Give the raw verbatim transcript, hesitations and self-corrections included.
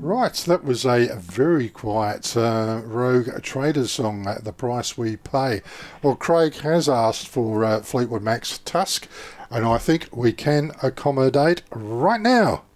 Right, so that was a very quiet uh, Rogue Traders song, at The Price We Pay. Well, Craig has asked for uh, Fleetwood Mac's Tusk, and I think we can accommodate right now.